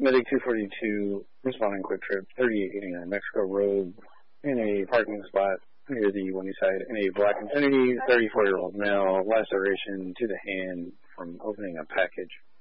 Medic 242 responding quick trip 3889 Mexico Road in a parking spot near the Wendy side in a black Infiniti, 34-year-old male, laceration to the hand from opening a package.